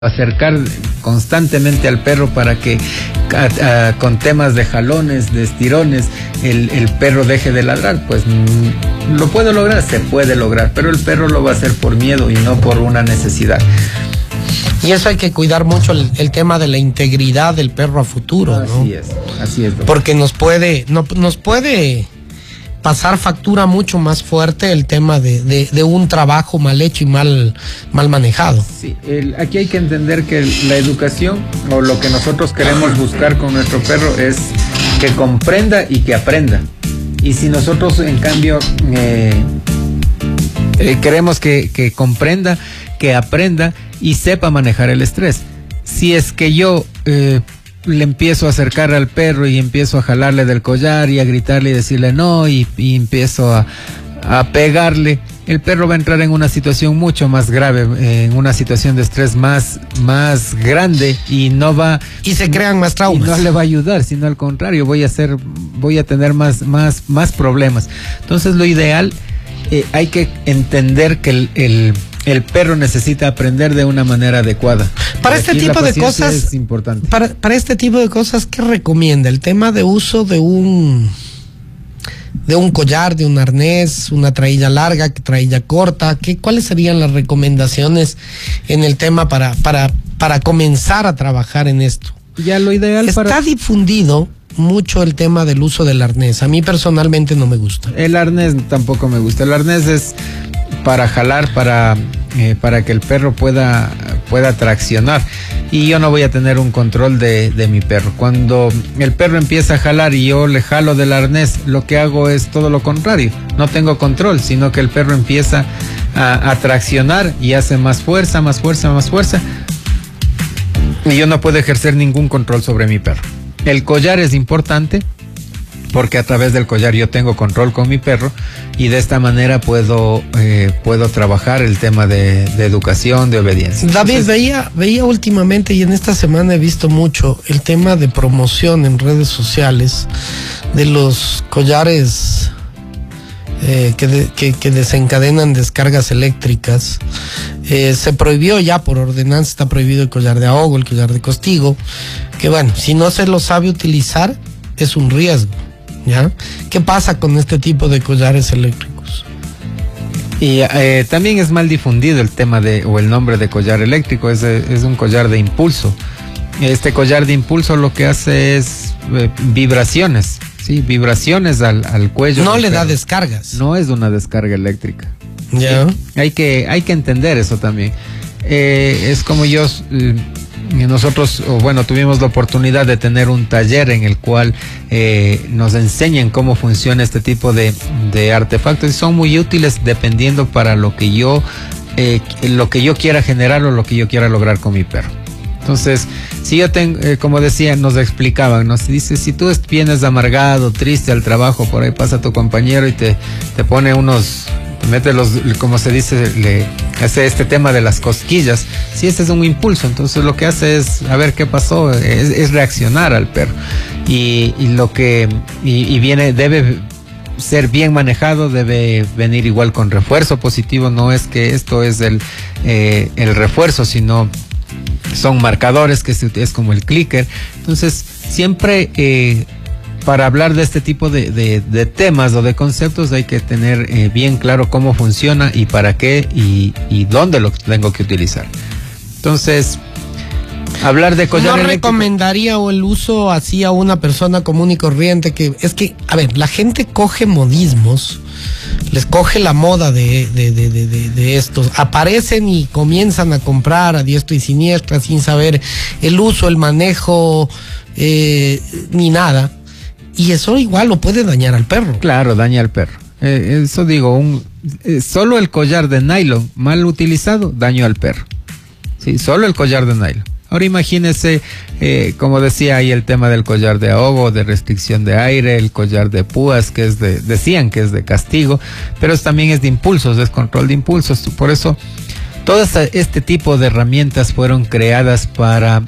acercar constantemente al perro para que con temas de jalones, de estirones, el perro deje de ladrar. Pues lo puedo lograr, se puede lograr, pero el perro lo va a hacer por miedo y no por una necesidad. Y eso hay que cuidar mucho el tema de la integridad del perro a futuro, ¿no? Así es. Porque nos puede pasar factura mucho más fuerte el tema de un trabajo mal hecho y mal manejado. Sí, aquí hay que entender que la educación o lo que nosotros queremos buscar con nuestro perro es que comprenda y que aprenda. Y si nosotros en cambio queremos que comprenda, que aprenda y sepa manejar el estrés. Si es que yo le empiezo a acercar al perro y empiezo a jalarle del collar y a gritarle y decirle no y empiezo a pegarle, el perro va a entrar en una situación mucho más grave, en una situación de estrés más grande y no va... Y se crean más traumas. Y no le va a ayudar, sino al contrario, voy a tener más problemas. Entonces lo ideal, hay que entender que el perro necesita aprender de una manera adecuada. Para este tipo de cosas es importante. Para este tipo de cosas, ¿qué recomienda? El tema de uso de un collar, de un arnés, una trailla larga, trailla corta, ¿cuáles serían las recomendaciones en el tema para comenzar a trabajar en esto? Ya lo ideal está difundido mucho el tema del uso del arnés. A mí personalmente no me gusta. El arnés tampoco me gusta. El arnés es para jalar, para que el perro pueda traccionar, y yo no voy a tener un control de mi perro. Cuando el perro empieza a jalar y yo le jalo del arnés, lo que hago es todo lo contrario, no tengo control, sino que el perro empieza a traccionar y hace más fuerza, y yo no puedo ejercer ningún control sobre mi perro. El collar es importante porque a través del collar yo tengo control con mi perro y de esta manera puedo trabajar el tema de educación, de obediencia. David, entonces, veía últimamente y en esta semana he visto mucho el tema de promoción en redes sociales de los collares que desencadenan descargas eléctricas. Se prohibió ya por ordenanza, está prohibido el collar de ahogo, el collar de castigo, que bueno, si no se lo sabe utilizar es un riesgo. ¿Ya? ¿Qué pasa con este tipo de collares eléctricos? Y también es mal difundido el tema o el nombre de collar eléctrico, es un collar de impulso. Este collar de impulso lo que hace es vibraciones, ¿sí? Vibraciones al cuello. No le da descargas. No es una descarga eléctrica. ¿Ya? ¿Sí? Hay que entender eso también. Es como nosotros, tuvimos la oportunidad de tener un taller en el cual nos enseñan cómo funciona este tipo de artefactos y son muy útiles dependiendo para lo que yo quiera generar o lo que yo quiera lograr con mi perro. Entonces, si yo tengo, como decía, nos explicaban, nos dice, si tú vienes amargado, triste al trabajo, por ahí pasa tu compañero y te pone mete como se dice, le hace este tema de las cosquillas. Si ese es un impulso, entonces lo que hace es, a ver qué pasó, es reaccionar al perro. Y debe ser bien manejado, debe venir igual con refuerzo positivo. No es que esto es el refuerzo, sino son marcadores que es como el clicker. Entonces, siempre para hablar de este tipo de temas o de conceptos hay que tener bien claro cómo funciona y para qué y dónde lo tengo que utilizar. Entonces, hablar de collar eléctrico. ¿No recomendaría el uso así a una persona común y corriente? La gente coge modismos, les coge la moda de estos, aparecen y comienzan a comprar a diestro y siniestra sin saber el uso, el manejo, ni nada. Y eso igual lo puede dañar al perro. Claro, daña al perro. Eso digo, solo el collar de nylon mal utilizado, daño al perro. Sí, solo el collar de nylon. Ahora imagínese, como decía ahí, el tema del collar de ahogo, de restricción de aire, el collar de púas, que decían que es de castigo, pero también es de impulsos, es control de impulsos. Por eso, todo este tipo de herramientas fueron creadas para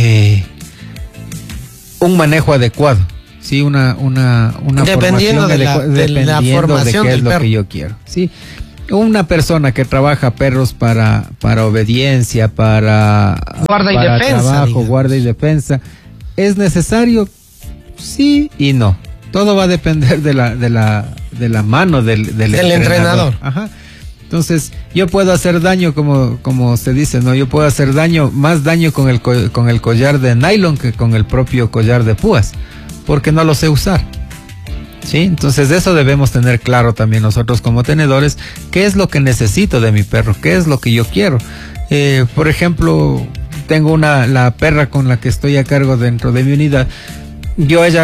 un manejo adecuado. Sí, una dependiendo formación de la formación de qué es del lo perro. que yo quiero. Sí, una persona que trabaja perros para obediencia, para guarda y defensa, trabajo, digamos. guarda y defensa, ¿es necesario? Sí y no. Todo va a depender de la mano del entrenador. Ajá. Entonces, yo puedo hacer daño, como se dice, ¿no? Yo puedo hacer más daño con el collar de nylon que con el propio collar de púas, porque no lo sé usar. ¿Sí? Entonces, eso debemos tener claro también nosotros como tenedores, qué es lo que necesito de mi perro, qué es lo que yo quiero. Por ejemplo, tengo la perra con la que estoy a cargo dentro de mi unidad. Yo a ella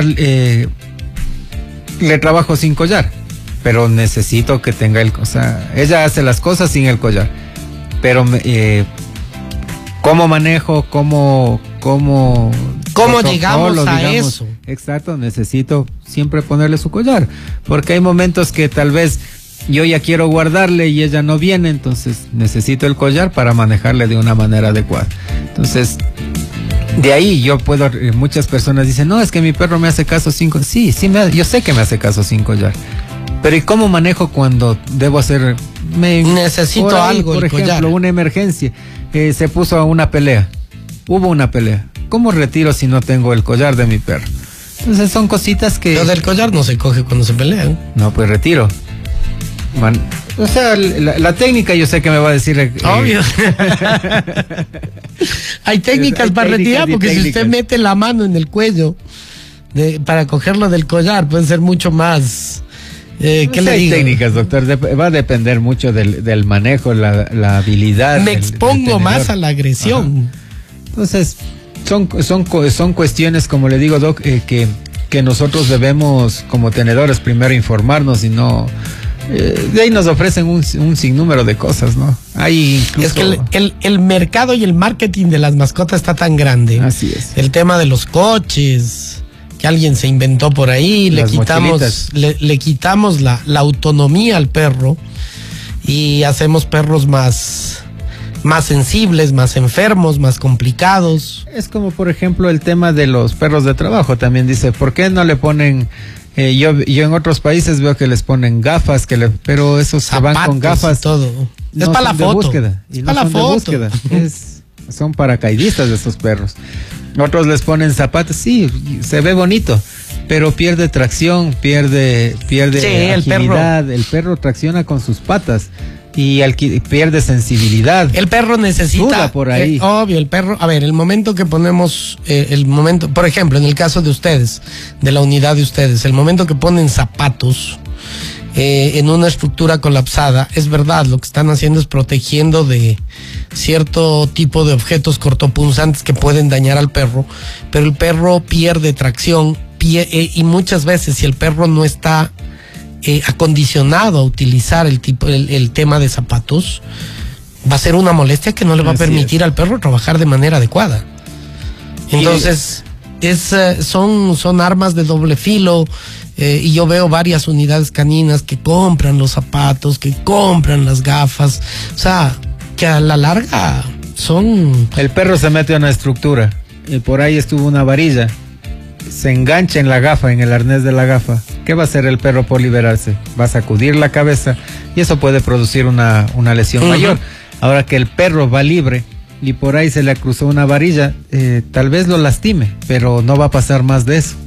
le trabajo sin collar, pero necesito que tenga ella hace las cosas sin el collar, pero ¿cómo manejo? ¿Cómo llegamos a eso? Exacto, necesito siempre ponerle su collar, porque hay momentos que tal vez yo ya quiero guardarle y ella no viene, entonces necesito el collar para manejarle de una manera adecuada. Entonces, de ahí muchas personas dicen, no, es que mi perro me hace caso sin collar. Sí, yo sé que me hace caso sin collar. Pero ¿y cómo manejo cuando debo hacer? Necesito algo, por ejemplo, collar. Una emergencia. Se puso a una pelea. Hubo una pelea. ¿Cómo retiro si no tengo el collar de mi perro? Entonces son cositas que... Pero del collar no se coge cuando se pelean. No, pues retiro. O sea, la técnica yo sé que me va a decir... Obvio. Hay técnicas para retirar, porque si usted mete la mano en el cuello para cogerlo del collar, puede ser mucho más... ¿qué le digo? Hay técnicas, doctor, va a depender mucho del manejo, la habilidad. Me expongo más a la agresión. Ajá. Entonces, son cuestiones, como le digo, Doc, que nosotros debemos, como tenedores, primero informarnos y no... de ahí nos ofrecen un sinnúmero de cosas, ¿no? Hay incluso... Es que el mercado y el marketing de las mascotas está tan grande. Así es. El tema de los coches, que alguien se inventó por ahí, le quitamos la autonomía al perro y hacemos perros más sensibles, más enfermos, más complicados. Es como, por ejemplo, el tema de los perros de trabajo. También dice, ¿por qué no le ponen... yo en otros países veo que les ponen gafas, pero esos se van con gafas. Todo. No es para la foto. Búsqueda, y es no para la foto. De búsqueda. Son paracaidistas de estos perros. Otros les ponen zapatos, sí, se ve bonito, pero pierde tracción, pierde agilidad. El perro tracciona con sus patas y pierde sensibilidad. El perro necesita... Suda por ahí. Obvio, el perro... A ver, el momento que ponemos... por ejemplo, en el caso de ustedes, de la unidad de ustedes, el momento que ponen zapatos en una estructura colapsada, es verdad, lo que están haciendo es protegiendo de cierto tipo de objetos cortopunzantes que pueden dañar al perro, pero el perro pierde tracción y muchas veces, si el perro no está acondicionado a utilizar el tema de zapatos, va a ser una molestia que no le va a permitir al perro trabajar de manera adecuada. Entonces, son armas de doble filo. Y yo veo varias unidades caninas que compran los zapatos, que compran las gafas, o sea, que a la larga son... El perro se mete a una estructura y por ahí estuvo una varilla, se engancha en la gafa, en el arnés de la gafa. ¿Qué va a hacer el perro por liberarse? Va a sacudir la cabeza y eso puede producir una lesión mayor. Ahora que el perro va libre y por ahí se le cruzó una varilla, tal vez lo lastime, pero no va a pasar más de eso.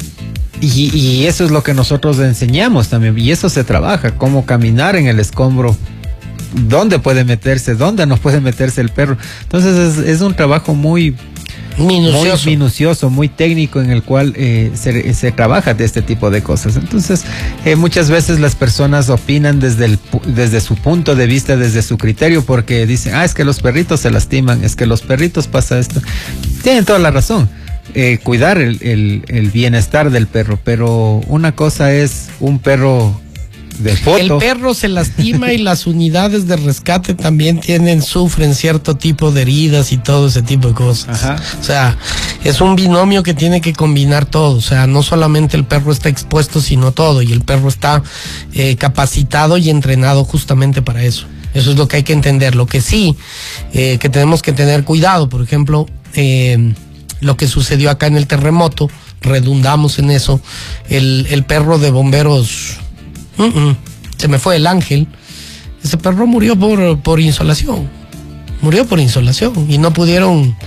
Y eso es lo que nosotros enseñamos también, y eso se trabaja, cómo caminar en el escombro, dónde puede meterse, dónde no puede meterse el perro. Entonces es un trabajo muy minucioso, muy técnico, en el cual se trabaja de este tipo de cosas. Entonces muchas veces las personas opinan desde su punto de vista, desde su criterio, porque dicen, es que los perritos se lastiman, es que los perritos pasa esto. Tienen toda la razón. Cuidar el bienestar del perro, pero una cosa es un perro de foto. El perro se lastima y las unidades de rescate también sufren cierto tipo de heridas y todo ese tipo de cosas. Ajá. O sea, es un binomio que tiene que combinar todo. O sea, no solamente el perro está expuesto, sino todo, y el perro está capacitado y entrenado justamente para eso. Eso es lo que hay que entender. Lo que sí, que tenemos que tener cuidado, por ejemplo, lo que sucedió acá en el terremoto, redundamos en eso, el perro de bomberos, se me fue el Ángel, Ese perro murió por insolación. Murió por insolación y no pudieron